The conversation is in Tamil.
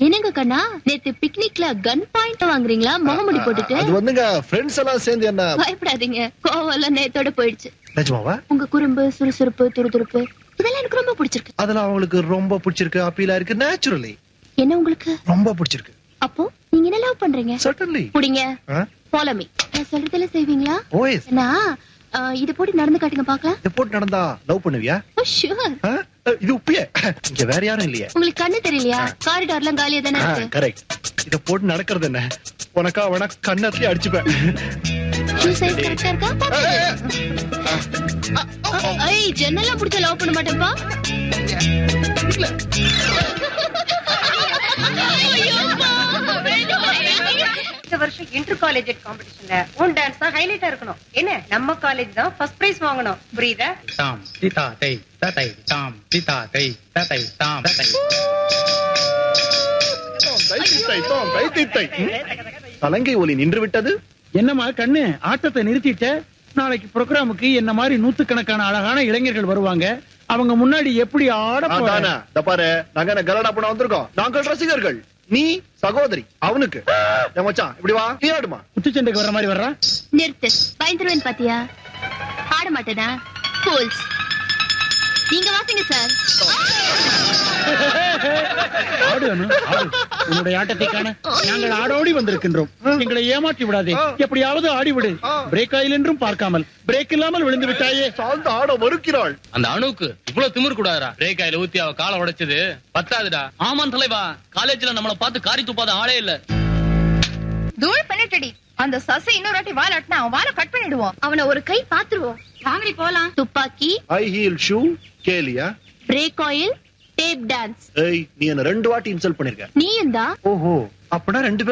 என்னங்க கண்ணா, நேத்து பிக்னிக்ல கன் பாயிண்ட் வாங்குறீங்களா முகமுடி போட்டுட்டு? அது வந்துங்க ஃப்ரெண்ட்ஸ் எல்லாம் சேர்ந்து என்ன. பயப்படாதீங்க, கோவம் எல்லாம் நேத்தோட போயிடுச்சு. நிஜமாவா? உங்க குறும்பு, சுறுசுறுப்பு, துருதுருப்பு இதெல்லாம் எனக்கு ரொம்ப பிடிச்சிருக்கு. அதெல்லாம் அவங்களுக்கு ரொம்ப பிடிச்சிருக்கு, அப்பீலா இருக்கு. நேச்சுரலி என்ன உங்களுக்கு ரொம்ப பிடிச்சிருக்கு. அப்போ நீங்க என்ன லவ் பண்றீங்க? சர்டன்லி. புடிங்க, ஃபாலோ மீ. நான் சொல்றதெல்லாம் செய்வீங்களா? ஓஎஸ். நான் இது போட்டு நடந்து காட்டுங்க பாக்கலாம். இது போட்டு நடந்தா லவ் பண்ணுவியா? ஓ ஷூர். இது உப்பியே. இங்க வேற யாரும் இல்லையே. உங்களுக்கு கண்ணு தெரியலையா? காரிடார்லாம் காலியா தானே இருக்கு. கரெக்ட். இத போட்டு நடக்கிறது என்ன? உனக்கா வேணா கண்ணத்துல அடிச்சுப்பேன். ஷூ சைஸ் கரெக்ட்டா இருக்கா? ஏய், ஜன்னல்லாம் புடிச்ச லவ் பண்ண மாட்டேப்பா. இந்த வருஷம் இன்டர் காலேஜ் காம்படிஷன்ல உன் டான்ஸ் தான் ஹைலைட்டா இருக்கணும். என்ன நம்ம காலேஜ் தான் ஃபர்ஸ்ட் பிரைஸ் வாங்கணும், புரியுதா? தாம் திதா தை ததை தாம் திதா தை ததை தாம் ததை. தலங்கை ஒலி நின்று விட்டது. என்னம்மா கண்ணு, ஆட்டத்தை நிறுத்திட்ட? நாளைக்கு ப்ரோக்ராமுக்கு என்ன மாதிரி நூத்துக்கணக்கான அழகான இளைஞர்கள் வருவாங்க. அவங்க முன்னாடி எப்படி ஆட போறாங்க? பாரு, நாங்க கலடா பண்ண வந்திருக்கோம். நாங்கள் ரசிகர்கள், நீ சகோதரி. அவனுக்கு என் மச்சான் இப்படி வா, நீ ஆடுமா. குத்துச்சண்டைக்கு வர்ற மாதிரி வர்றா. நிறுத்து, பயந்துருவேன் பாத்தியா? ஆட மாட்டேனா? ஃபூல்ஸ். நீங்க வாசிங்க சார். ஆடு அனு, ஆடு. உன்னுடைய ஆட்டத்தை காண நாங்கள் ஆடோடி வந்திருக்கின்றோம். எங்களை ஏமாற்றி விடாதே, எப்படியாவது ஆடிவிடு. பிரேக் ஆயில் என்றும் பார்க்காமல் பிரேக் இல்லாமல் விழுந்து விட்டாயே. சார்ந்த ஆட மறுக்கிறாள். அந்த அணுக்கு இவ்வளவு திமிரு கூடாதா? பிரேக் ஆயில ஊத்தி அவ காலை உடைச்சது பத்தாதுடா. ஆமான் தலைவா, காலேஜ்ல நம்மள பார்த்து காரி துப்பாத ஆளே இல்ல. தூள் பண்ணிட்டடி. அந்த சசை இன்னொரு வாட்டி வால் ஆட்டினா அவன் வாலை கட் பண்ணிடுவோம். அவனை ஒரு கை பாத்துருவோம். வாங்கடி போலாம். துப்பாக்கி, high heel shoe, கேலியா, brake oil, tape dance. ஏய், நீ என்ன 2 வாட்டி இன்சல்ட் பண்ணிருக்க. நீ இருந்தா ஓஹோ, அப்பனா 2